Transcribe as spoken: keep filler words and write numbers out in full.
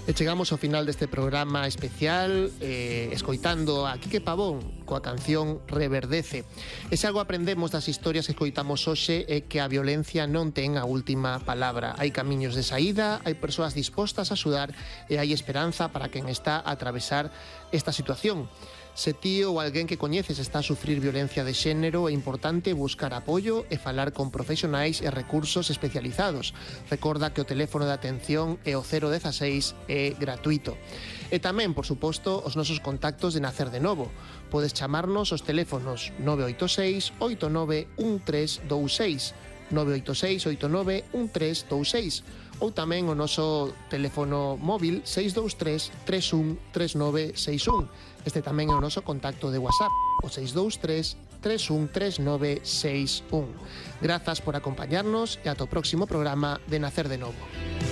E chegamos ao final deste programa especial eh, escoitando a Quique Pavón coa canción Reverdece. E se algo aprendemos das historias que escoitamos hoxe é que a violencia non ten a última palabra. Hai camiños de saída, hai persoas dispostas a axudar e hai esperanza para quen está a atravesar esta situación. Se ti ou alguén que coñeces está a sufrir violencia de xénero, é importante buscar apoio e falar con profesionais e recursos especializados. Recorda que o teléfono de atención é o cero dezasseis e gratuito. E tamén, por suposto, os nosos contactos de Nacer de Novo. Podes chamarnos aos teléfonos nove oito seis, oito nove un tres dous seis, nove oito seis, oito nove un tres dous seis, ou tamén o noso teléfono móvil seis dous tres, tres un tres nove seis un. Este tamén é o noso contacto de WhatsApp, o seis dous tres, tres un tres nove seis un. Grazas por acompañarnos e ata o próximo programa de Nacer de Novo.